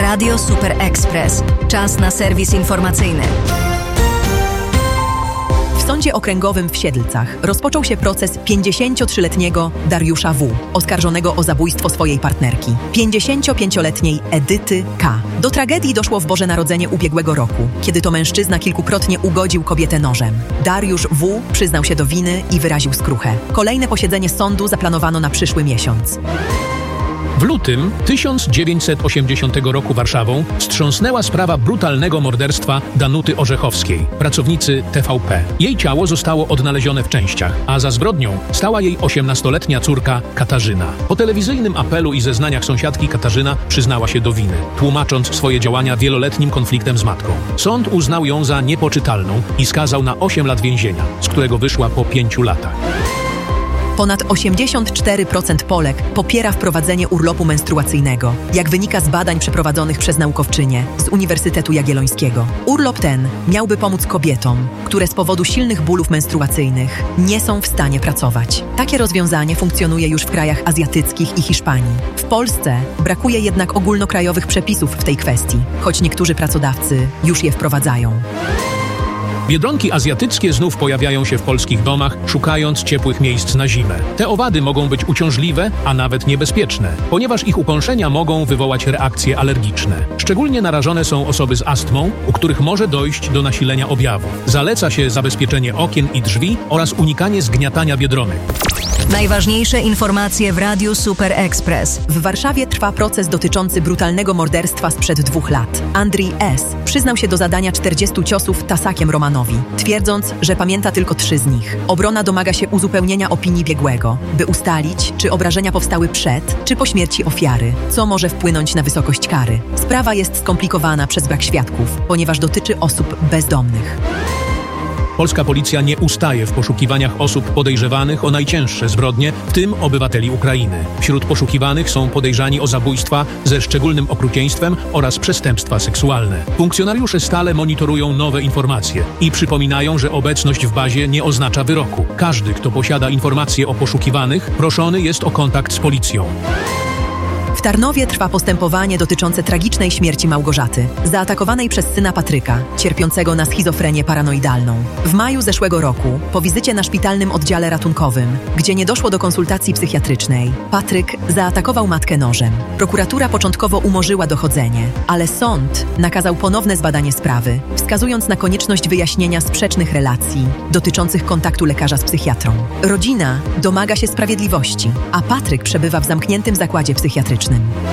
Radio Super Express. Czas na serwis informacyjny. W Sądzie Okręgowym w Siedlcach rozpoczął się proces 53-letniego Dariusza W., oskarżonego o zabójstwo swojej partnerki, 55-letniej Edyty K. Do tragedii doszło w Boże Narodzenie ubiegłego roku, kiedy to mężczyzna kilkukrotnie ugodził kobietę nożem. Dariusz W. przyznał się do winy i wyraził skruchę. Kolejne posiedzenie sądu zaplanowano na przyszły miesiąc. W lutym 1980 roku Warszawą wstrząsnęła sprawa brutalnego morderstwa Danuty Orzechowskiej, pracownicy TVP. Jej ciało zostało odnalezione w częściach, a za zbrodnią stała jej 18-letnia córka Katarzyna. Po telewizyjnym apelu i zeznaniach sąsiadki Katarzyna przyznała się do winy, tłumacząc swoje działania wieloletnim konfliktem z matką. Sąd uznał ją za niepoczytalną i skazał na 8 lat więzienia, z którego wyszła po 5 latach. Ponad 84% Polek popiera wprowadzenie urlopu menstruacyjnego, jak wynika z badań przeprowadzonych przez naukowczynię z Uniwersytetu Jagiellońskiego. Urlop ten miałby pomóc kobietom, które z powodu silnych bólów menstruacyjnych nie są w stanie pracować. Takie rozwiązanie funkcjonuje już w krajach azjatyckich i Hiszpanii. W Polsce brakuje jednak ogólnokrajowych przepisów w tej kwestii, choć niektórzy pracodawcy już je wprowadzają. Biedronki azjatyckie znów pojawiają się w polskich domach, szukając ciepłych miejsc na zimę. Te owady mogą być uciążliwe, a nawet niebezpieczne, ponieważ ich ukąszenia mogą wywołać reakcje alergiczne. Szczególnie narażone są osoby z astmą, u których może dojść do nasilenia objawów. Zaleca się zabezpieczenie okien i drzwi oraz unikanie zgniatania biedronek. Najważniejsze informacje w Radiu Super Express. W Warszawie trwa proces dotyczący brutalnego morderstwa sprzed 2 lat. Andrii S. przyznał się do zadania 40 ciosów tasakiem Romanowi, twierdząc, że pamięta tylko 3 z nich. Obrona domaga się uzupełnienia opinii biegłego, by ustalić, czy obrażenia powstały przed, czy po śmierci ofiary, co może wpłynąć na wysokość kary. Sprawa jest skomplikowana przez brak świadków, ponieważ dotyczy osób bezdomnych. Polska policja nie ustaje w poszukiwaniach osób podejrzewanych o najcięższe zbrodnie, w tym obywateli Ukrainy. Wśród poszukiwanych są podejrzani o zabójstwa ze szczególnym okrucieństwem oraz przestępstwa seksualne. Funkcjonariusze stale monitorują nowe informacje i przypominają, że obecność w bazie nie oznacza wyroku. Każdy, kto posiada informacje o poszukiwanych, proszony jest o kontakt z policją. W Tarnowie trwa postępowanie dotyczące tragicznej śmierci Małgorzaty, zaatakowanej przez syna Patryka, cierpiącego na schizofrenię paranoidalną. W maju zeszłego roku, po wizycie na szpitalnym oddziale ratunkowym, gdzie nie doszło do konsultacji psychiatrycznej, Patryk zaatakował matkę nożem. Prokuratura początkowo umorzyła dochodzenie, ale sąd nakazał ponowne zbadanie sprawy, wskazując na konieczność wyjaśnienia sprzecznych relacji dotyczących kontaktu lekarza z psychiatrą. Rodzina domaga się sprawiedliwości, a Patryk przebywa w zamkniętym zakładzie psychiatrycznym.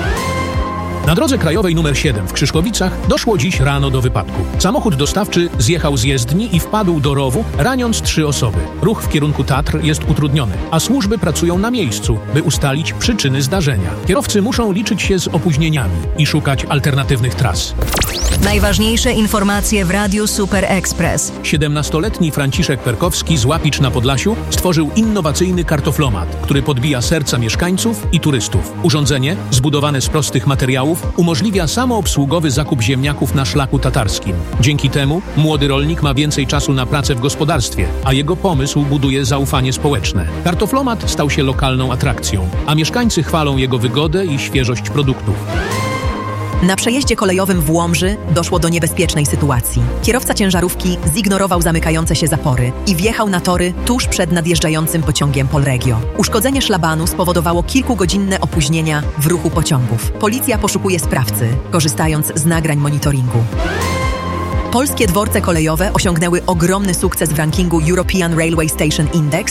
Na drodze krajowej nr 7 w Krzyszkowicach doszło dziś rano do wypadku. Samochód dostawczy zjechał z jezdni i wpadł do rowu, raniąc 3 osoby. Ruch w kierunku Tatr jest utrudniony, a służby pracują na miejscu, by ustalić przyczyny zdarzenia. Kierowcy muszą liczyć się z opóźnieniami i szukać alternatywnych tras. Najważniejsze informacje w Radiu Super Express. 17-letni Franciszek Perkowski z Łapicz na Podlasiu stworzył innowacyjny kartoflomat, który podbija serca mieszkańców i turystów. Urządzenie, zbudowane z prostych materiałów, umożliwia samoobsługowy zakup ziemniaków na szlaku tatarskim. Dzięki temu młody rolnik ma więcej czasu na pracę w gospodarstwie, a jego pomysł buduje zaufanie społeczne. Kartoflomat stał się lokalną atrakcją, a mieszkańcy chwalą jego wygodę i świeżość produktów. Na przejeździe kolejowym w Łomży doszło do niebezpiecznej sytuacji. Kierowca ciężarówki zignorował zamykające się zapory i wjechał na tory tuż przed nadjeżdżającym pociągiem Polregio. Uszkodzenie szlabanu spowodowało kilkugodzinne opóźnienia w ruchu pociągów. Policja poszukuje sprawcy, korzystając z nagrań monitoringu. Polskie dworce kolejowe osiągnęły ogromny sukces w rankingu European Railway Station Index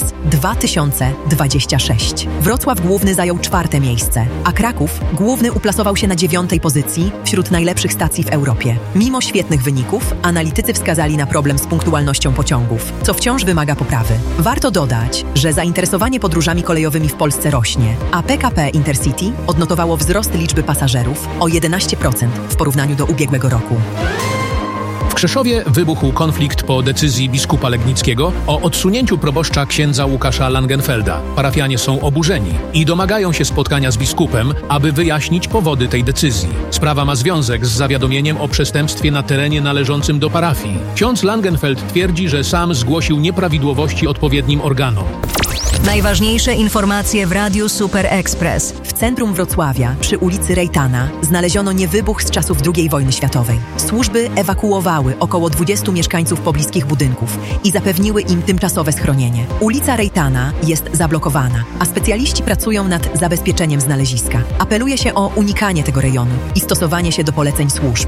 2026. Wrocław Główny zajął 4. miejsce, a Kraków Główny uplasował się na 9. pozycji wśród najlepszych stacji w Europie. Mimo świetnych wyników, analitycy wskazali na problem z punktualnością pociągów, co wciąż wymaga poprawy. Warto dodać, że zainteresowanie podróżami kolejowymi w Polsce rośnie, a PKP Intercity odnotowało wzrost liczby pasażerów o 11% w porównaniu do ubiegłego roku. W Krzeszowie wybuchł konflikt po decyzji biskupa legnickiego o odsunięciu proboszcza księdza Łukasza Langenfelda. Parafianie są oburzeni i domagają się spotkania z biskupem, aby wyjaśnić powody tej decyzji. Sprawa ma związek z zawiadomieniem o przestępstwie na terenie należącym do parafii. Ksiądz Langenfeld twierdzi, że sam zgłosił nieprawidłowości odpowiednim organom. Najważniejsze informacje w Radiu Super Express. W centrum Wrocławia, przy ulicy Rejtana, znaleziono niewybuch z czasów II wojny światowej. Służby ewakuowały około 20 mieszkańców pobliskich budynków i zapewniły im tymczasowe schronienie. Ulica Rejtana jest zablokowana, a specjaliści pracują nad zabezpieczeniem znaleziska. Apeluje się o unikanie tego rejonu i stosowanie się do poleceń służb.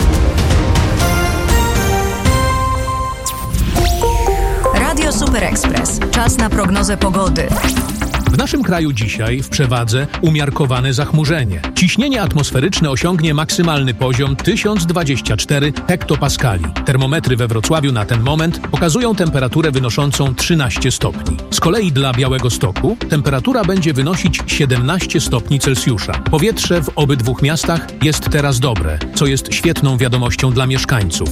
Radio Super Express. Czas na prognozę pogody. W naszym kraju dzisiaj w przewadze umiarkowane zachmurzenie. Ciśnienie atmosferyczne osiągnie maksymalny poziom 1024 hektopaskali. Termometry we Wrocławiu na ten moment pokazują temperaturę wynoszącą 13 stopni. Z kolei dla Białegostoku temperatura będzie wynosić 17 stopni Celsjusza. Powietrze w obydwu miastach jest teraz dobre, co jest świetną wiadomością dla mieszkańców.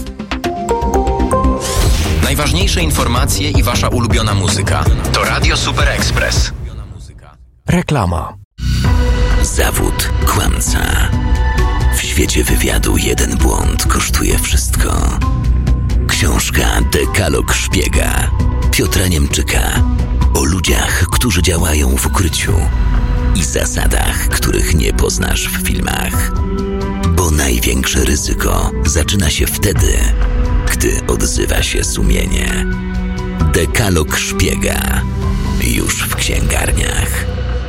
Najważniejsze informacje i wasza ulubiona muzyka to Radio Super Express. Reklama. Zawód kłamca. W świecie wywiadu jeden błąd kosztuje wszystko. Książka Dekalog Szpiega Piotra Niemczyka o ludziach, którzy działają w ukryciu i zasadach, których nie poznasz w filmach. Bo największe ryzyko zaczyna się wtedy, gdy odzywa się sumienie. Dekalog Szpiega już w księgarniach.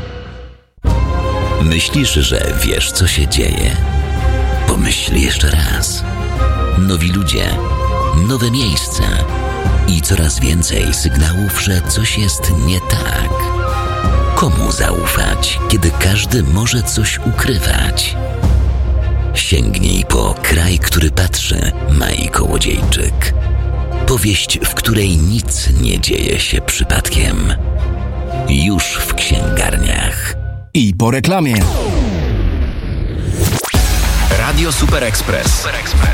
Myślisz, że wiesz, co się dzieje? Pomyśl jeszcze raz. Nowi ludzie, nowe miejsca i coraz więcej sygnałów, że coś jest nie tak. Komu zaufać, kiedy każdy może coś ukrywać? Sięgnij po Kraj, który patrzy, Mai Kołodziejczyk. Powieść, w której nic nie dzieje się przypadkiem. Już w księgarniach. I po reklamie. Radio Super Express.